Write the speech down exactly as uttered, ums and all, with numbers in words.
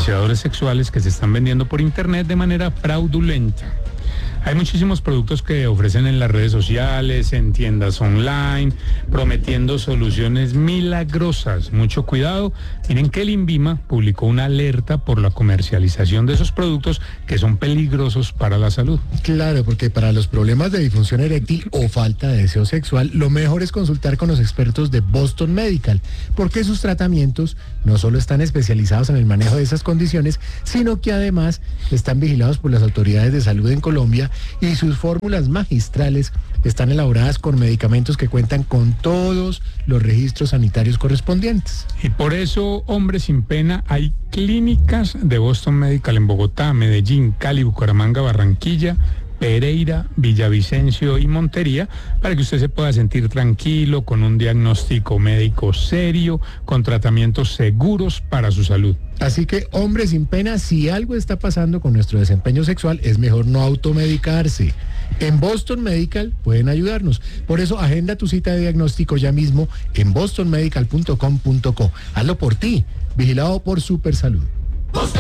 deseadores sexuales que se están vendiendo por internet de manera fraudulenta. Hay muchísimos productos que ofrecen en las redes sociales, en tiendas online, prometiendo soluciones milagrosas. Mucho cuidado. Miren que el INVIMA publicó una alerta por la comercialización de esos productos que son peligrosos para la salud. Claro, porque para los problemas de disfunción eréctil o falta de deseo sexual, lo mejor es consultar con los expertos de Boston Medical, porque sus tratamientos no solo están especializados en el manejo de esas condiciones, sino que además están vigilados por las autoridades de salud en Colombia, y sus fórmulas magistrales están elaboradas con medicamentos que cuentan con todos los registros sanitarios correspondientes. Y por eso, hombre sin pena, hay clínicas de Boston Medical en Bogotá, Medellín, Cali, Bucaramanga, Barranquilla, Pereira, Villavicencio y Montería, para que usted se pueda sentir tranquilo, con un diagnóstico médico serio, con tratamientos seguros para su salud. Así que, hombre sin pena, si algo está pasando con nuestro desempeño sexual, es mejor no automedicarse. En Boston Medical pueden ayudarnos. Por eso, agenda tu cita de diagnóstico ya mismo en boston medical punto com punto co. Hazlo por ti, vigilado por Supersalud.